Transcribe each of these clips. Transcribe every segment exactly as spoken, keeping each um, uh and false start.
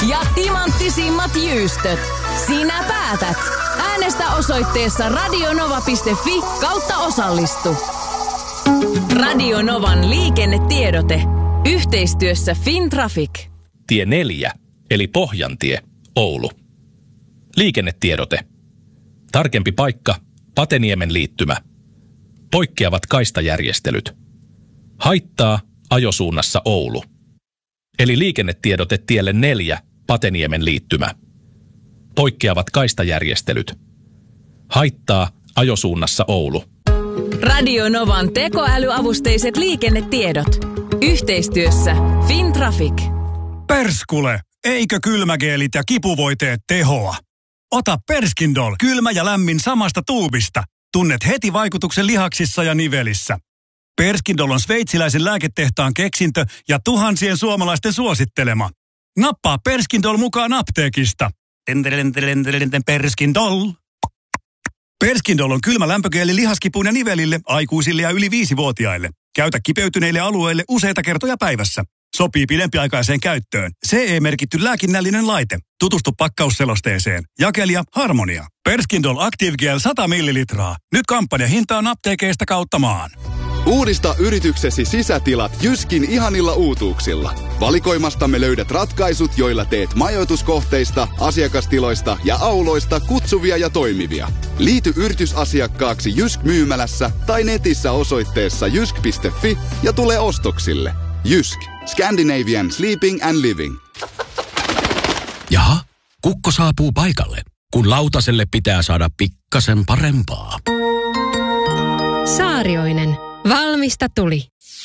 ja timanttisimmat jyystöt. Sinä päätät. Äänestä osoitteessa radionova piste fi kautta osallistu. Radio Novan liikennetiedote. Yhteistyössä Fintraffic. Tie neljä, eli Pohjantie, Oulu. Liikennetiedote. Tarkempi paikka, Pateniemen liittymä. Poikkeavat kaistajärjestelyt. Haittaa ajosuunnassa Oulu. Eli liikennetiedote tielle neljä, Pateniemen liittymä. Poikkeavat kaistajärjestelyt. Haittaa ajosuunnassa Oulu. Radio Novan tekoälyavusteiset liikennetiedot. Yhteistyössä Fintraffic. Perskule, eikö kylmägeelit ja kipuvoiteet tehoa? Ota Perskindol, kylmä ja lämmin samasta tuubista. Tunnet heti vaikutuksen lihaksissa ja nivelissä. Perskindol on sveitsiläisen lääketehtaan keksintö ja tuhansien suomalaisten suosittelema. Nappaa Perskindol mukaan apteekista. Perskindol. Perskindol on kylmä lämpögeeli lihaskipuun ja nivelille, aikuisille ja yli viisivuotiaille. Käytä kipeytyneille alueille useita kertoja päivässä. Sopii pidempiaikaiseen käyttöön. C E-merkitty lääkinnällinen laite. Tutustu pakkausselosteeseen. Jakelija Harmonia. Perskindol Active Gel sata millilitraa. Nyt kampanjahinta on apteekeista kautta maan. Uudista yrityksesi sisätilat Jyskin ihanilla uutuuksilla. Valikoimastamme löydät ratkaisut, joilla teet majoituskohteista, asiakastiloista ja auloista kutsuvia ja toimivia. Liity yritysasiakkaaksi Jysk myymälässä tai netissä osoitteessa jysk piste fi ja tule ostoksille. Jysk. Scandinavian Sleeping and Living. Jaha, kukko saapuu paikalle, kun lautaselle pitää saada pikkasen parempaa. Saarioinen. Valmista tuli.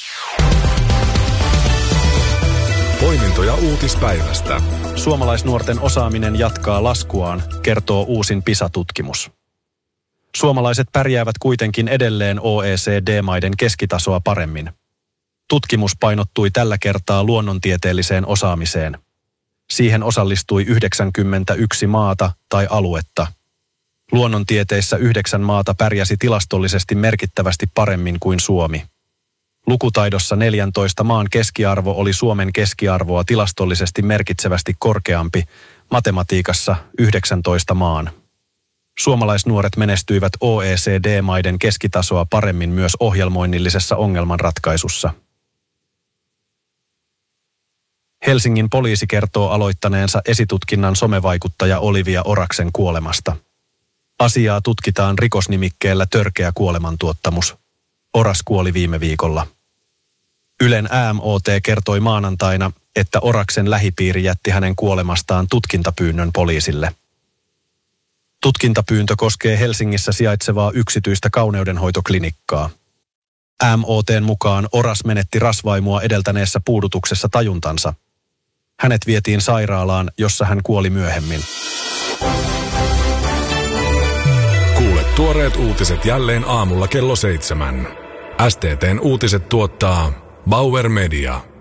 Poimintoja uutispäivästä. Suomalaisnuorten osaaminen jatkaa laskuaan, kertoo uusin PISA-tutkimus. Suomalaiset pärjäävät kuitenkin edelleen O E C D-maiden keskitasoa paremmin. Tutkimus painottui tällä kertaa luonnontieteelliseen osaamiseen. Siihen osallistui yhdeksänkymmentäyksi maata tai aluetta. Luonnontieteissä yhdeksän maata pärjäsi tilastollisesti merkittävästi paremmin kuin Suomi. Lukutaidossa neljäntoista maan keskiarvo oli Suomen keskiarvoa tilastollisesti merkitsevästi korkeampi, matematiikassa yhdeksäntoista maan. Suomalaisnuoret menestyivät O E C D-maiden keskitasoa paremmin myös ohjelmoinnillisessa ongelmanratkaisussa. Helsingin poliisi kertoo aloittaneensa esitutkinnan somevaikuttaja Olivia Oraksen kuolemasta. Asiaa tutkitaan rikosnimikkeellä törkeä kuolemantuottamus. Oras kuoli viime viikolla. Ylen A M O T kertoi maanantaina, että Oraksen lähipiiri jätti hänen kuolemastaan tutkintapyynnön poliisille. Tutkintapyyntö koskee Helsingissä sijaitsevaa yksityistä kauneudenhoitoklinikkaa. A M O T:n mukaan Oras menetti rasvaimua edeltäneessä puudutuksessa tajuntansa. Hänet vietiin sairaalaan, jossa hän kuoli myöhemmin. Kuule tuoreet uutiset jälleen aamulla kello seitsemän. S T T:n uutiset tuottaa Bauer Media.